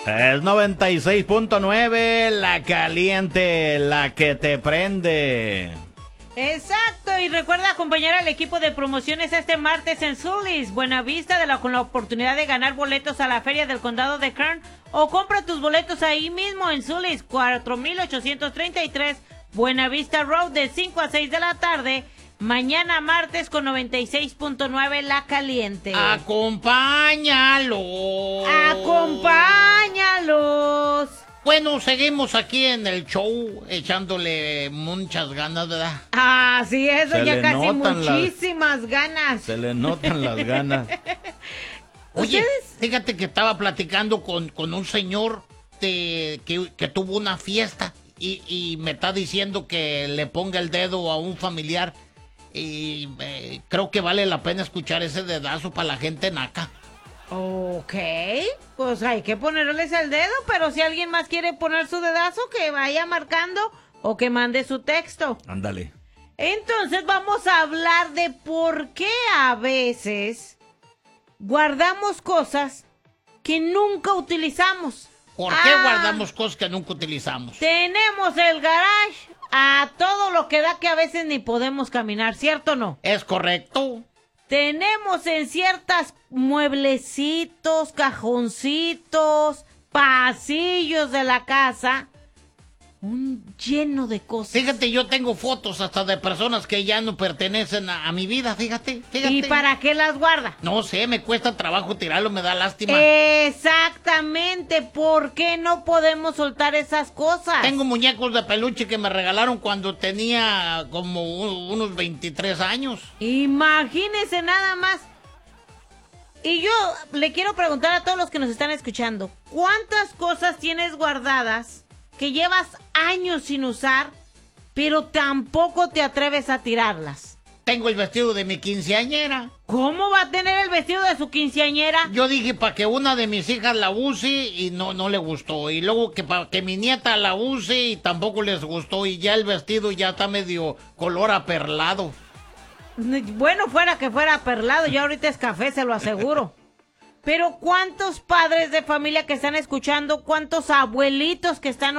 Es 96.9, la caliente, la que te prende. Exacto, y recuerda acompañar al equipo de promociones este martes en Zullis, Buenavista, con la oportunidad de ganar boletos a la Feria del Condado de Kern, o compra tus boletos ahí mismo en Zullis, 4833 Buenavista Road, de 5 a 6 de la tarde, mañana martes con 96.9 la caliente. ¡Acompáñalos! ¡Acompáñalos! Bueno, seguimos aquí en el show echándole muchas ganas, ¿verdad? Ah, sí, eso Se ya le casi notan muchísimas ganas. Se le notan las ganas. Oye, fíjate que estaba platicando con un señor que tuvo una fiesta y me está diciendo que le ponga el dedo a un familiar y creo que vale la pena escuchar ese dedazo para la gente naca. Ok, pues hay que ponerles el dedo, pero si alguien más quiere poner su dedazo, que vaya marcando o que mande su texto. Ándale. Entonces vamos a hablar de por qué a veces guardamos cosas que nunca utilizamos. ¿Por qué guardamos cosas que nunca utilizamos? Tenemos el garage a todo lo que da que a veces ni podemos caminar, ¿cierto o no? Es correcto. Tenemos en ciertas mueblecitos, cajoncitos, pasillos de la casa, lleno de cosas. Fíjate, yo tengo fotos hasta de personas que ya no pertenecen a mi vida, fíjate. ¿Y para qué las guarda? No sé, me cuesta trabajo tirarlo, me da lástima. Exactamente, ¿por qué no podemos soltar esas cosas? Tengo muñecos de peluche que me regalaron cuando tenía como unos 23 años. Imagínese nada más. Y yo le quiero preguntar a todos los que nos están escuchando, ¿cuántas cosas tienes guardadas que llevas años sin usar, pero tampoco te atreves a tirarlas? Tengo el vestido de mi quinceañera. ¿Cómo va a tener el vestido de su quinceañera? Yo dije para que una de mis hijas la use y no le gustó. Y luego que para que mi nieta la use y tampoco les gustó. Y ya el vestido ya está medio color aperlado. Bueno, fuera que fuera perlado, ya ahorita es café, se lo aseguro. Pero ¿cuántos padres de familia que están escuchando, cuántos abuelitos que están